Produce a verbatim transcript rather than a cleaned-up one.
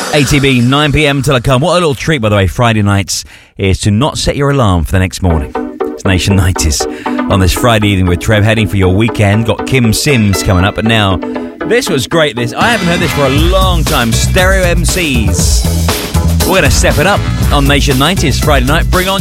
A T B, nine p.m. till I come. What a little treat, by the way, Friday nights, is to not set your alarm for the next morning. It's Nation nineties on this Friday evening with Trev, heading for your weekend. Got Kim Sims coming up, but now, this was great. This I haven't heard this for a long time. Stereo M Cs. We're going to step it up on Nation nineties Friday night. Bring on